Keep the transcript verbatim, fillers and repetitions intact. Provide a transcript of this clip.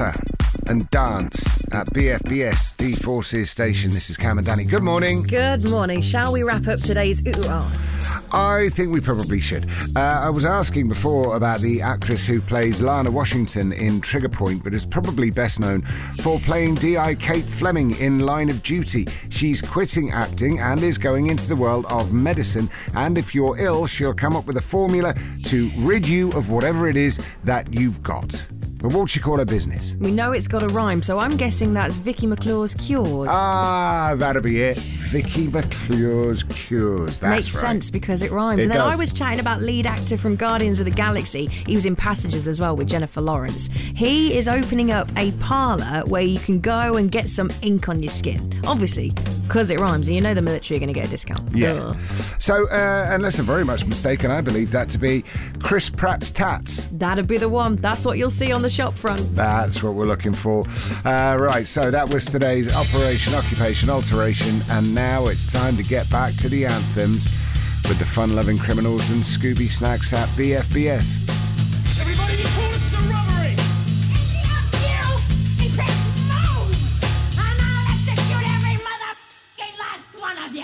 Banter and dance at B F B S, the Forces station. This is Cam and Danny. Good morning. Good morning. Shall we wrap up today's ooh-ahs? I think we probably should. Uh, I was asking before about the actress who plays Lana Washington in Trigger Point, but is probably best known for playing D I Kate Fleming in Line of Duty. She's quitting acting and is going into the world of medicine, and if you're ill, she'll come up with a formula to rid you of whatever it is that you've got. But what'd she call her business? We know it's got a rhyme, so I'm guessing that's Vicky McClure's Cures. Ah, that'll be it. Vicky McClure's Cures. That's Makes right. sense because it rhymes. It and then does. I was chatting about lead actor from Guardians of the Galaxy. He was in Passages as well with Jennifer Lawrence. He is opening up a parlour where you can go and get some ink on your skin. Obviously, because it rhymes, and you know the military are going to get a discount. Yeah. Ugh. So, uh, unless I'm very much mistaken, I believe that to be Chris Pratt's tats. That'd be the one. That's what you'll see on the shop front. That's what we're looking for. Uh, right, so that was today's Operation Occupation Alteration, and now it's time to get back to the anthems with the fun-loving criminals and Scooby Snacks at B F B S.